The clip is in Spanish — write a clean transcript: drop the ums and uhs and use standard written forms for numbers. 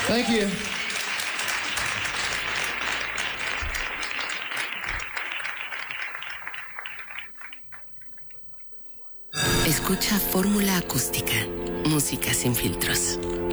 Thank you. Escucha Fórmula Acústica, música sin filtros.